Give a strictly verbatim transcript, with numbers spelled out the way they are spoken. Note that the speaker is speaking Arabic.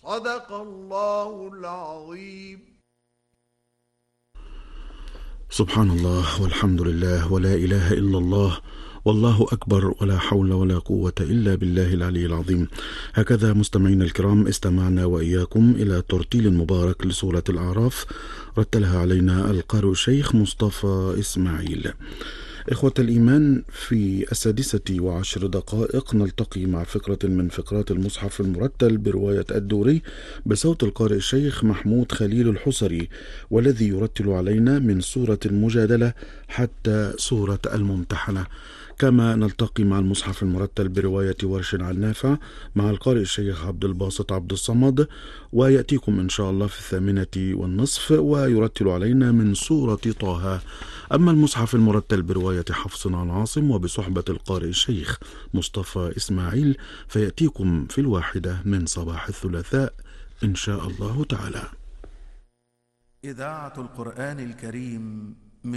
صدق الله العظيم. سبحان الله والحمد لله ولا إله إلا الله والله أكبر ولا حول ولا قوة إلا بالله العلي العظيم. هكذا مستمعينا الكرام استمعنا وإياكم إلى ترتيل مبارك لسورة الأعراف رتلها علينا القارئ الشيخ مصطفى إسماعيل. إخوة الإيمان، في السادسة وعشر دقائق نلتقي مع فقرة من فقرات المصحف المرتل برواية الدوري بصوت القارئ الشيخ محمود خليل الحصري، والذي يرتل علينا من سورة المجادلة حتى سورة الممتحنة. كما نلتقي مع المصحف المرتل برواية ورش عن نافع مع القارئ الشيخ عبد الباسط عبد الصمد، ويأتيكم إن شاء الله في الثامنة والنصف ويرتل علينا من سورة طه. أما المصحف المرتل برواية حفص عن عاصم وبصحبة القارئ الشيخ مصطفى إسماعيل فيأتيكم في الواحدة من صباح الثلاثاء إن شاء الله تعالى. إذاعة القرآن الكريم